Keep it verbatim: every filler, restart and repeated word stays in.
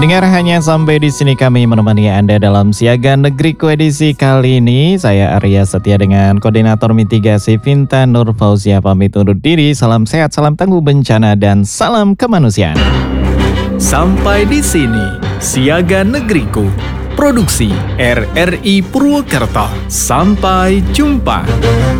Pendengar, hanya sampai di sini kami menemani Anda dalam Siaga Negeriku edisi kali ini. Saya Arya Setia dengan Koordinator Mitigasi Vinta Nur Fauzia pamit undur diri. Salam sehat, salam tangguh bencana, dan salam kemanusiaan. Sampai di sini Siaga Negeriku, produksi R R I Purwokerto. Sampai jumpa.